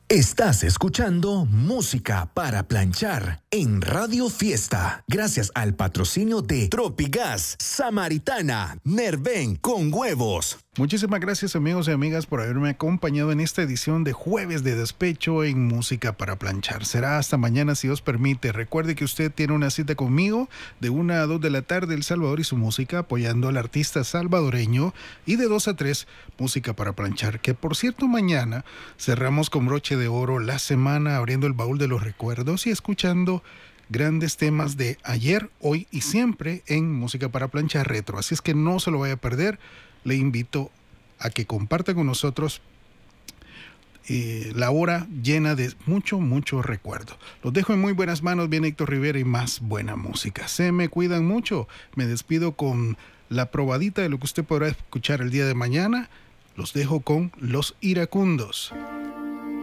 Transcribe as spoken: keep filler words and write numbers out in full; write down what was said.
Estás escuchando Música para Planchar en Radio Fiesta, gracias al patrocinio de Tropigas, Samaritana, Nerven con huevos. Muchísimas gracias, amigos y amigas, por haberme acompañado en esta edición de Jueves de Despecho en Música para Planchar. Será hasta mañana, si Dios permite. Recuerde que usted tiene una cita conmigo de una a dos de la tarde, El Salvador y su música, apoyando al artista salvadoreño, y de dos a tres, Música para Planchar, que por cierto mañana cerramos con broche de oro la semana, abriendo el baúl de los recuerdos y escuchando grandes temas de ayer, hoy y siempre en Música para Planchar Retro. Así es que no se lo vaya a perder. Le invito a que comparta con nosotros eh, la hora llena de mucho, mucho recuerdo. Los dejo en muy buenas manos. Viene Héctor Rivera y más buena música. Se me cuidan mucho. Me despido con la probadita de lo que usted podrá escuchar el día de mañana. Los dejo con Los Iracundos.